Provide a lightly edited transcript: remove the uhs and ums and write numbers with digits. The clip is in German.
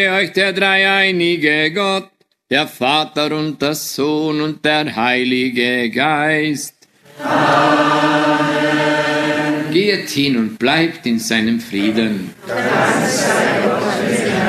euch der dreieinige Gott, der Vater und der Sohn und der Heilige Geist. Amen. Geht hin und bleibt in seinem Frieden.